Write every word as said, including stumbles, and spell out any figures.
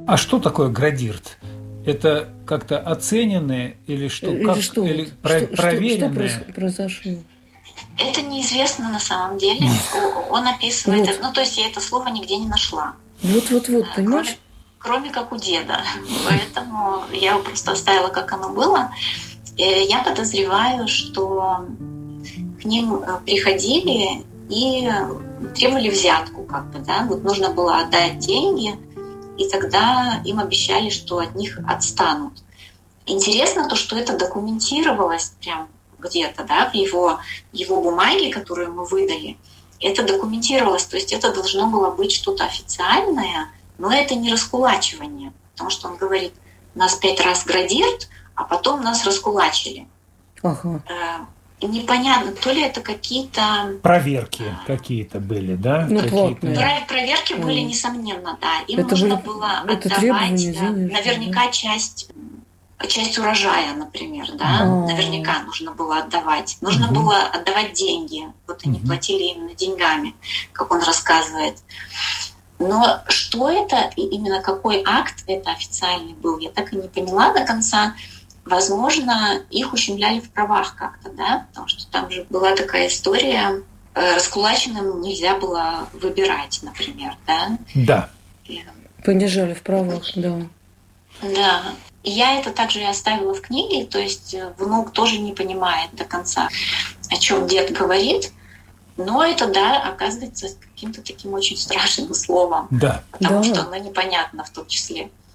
А что такое градирт? Это как-то оцененное или что? Или как, что? Или Что, про- что, проверенное? что произошло? Это неизвестно на самом деле. Он описывает, вот. Ну то есть я это слово нигде не нашла. Вот-вот-вот, понимаешь? Кроме, кроме как у деда. Поэтому я его просто оставила, как оно было. Я подозреваю, что к ним приходили и требовали взятку, как бы, да. Вот нужно было отдать деньги, и тогда им обещали, что от них отстанут. Интересно то, что это документировалось прям где-то, да, в его, его бумаге, которую мы выдали. Это документировалось, то есть это должно было быть что-то официальное, но это не раскулачивание, потому что он говорит, нас пять раз градирт, а потом нас раскулачили. Ага. Э, непонятно, то ли это какие-то... Проверки какие-то были, да? Ну, какие-то... Про- проверки mm. были, несомненно, да. Им это нужно были... было это отдавать денежные, наверняка да? часть... часть урожая, например, да, А-а-а. наверняка нужно было отдавать. Нужно угу. было отдавать деньги. Вот они угу. платили именно деньгами, как он рассказывает. Но что это, именно какой акт это официальный был, я так и не поняла до конца. Возможно, их ущемляли в правах как-то, да, потому что там же была такая история, раскулаченным нельзя было выбирать, например, да. Да. И... Понижали в правах, да. Да. И я это также и оставила в книге, то есть внук тоже не понимает до конца, о чем дед говорит, но это, да, оказывается каким-то таким очень страшным словом, да. потому да. что оно непонятно в том числе.